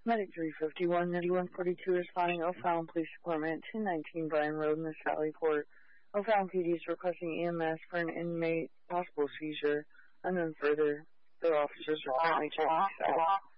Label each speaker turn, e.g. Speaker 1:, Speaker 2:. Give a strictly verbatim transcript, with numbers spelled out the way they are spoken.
Speaker 1: Medic three fifty-one, ninety-one forty-two responding O'Fallon Police Department, two nineteen Bryan Road in the Sallyport. O'Fallon P D is requesting E M S for an inmate possible seizure, and then further, their officers are currently checking status.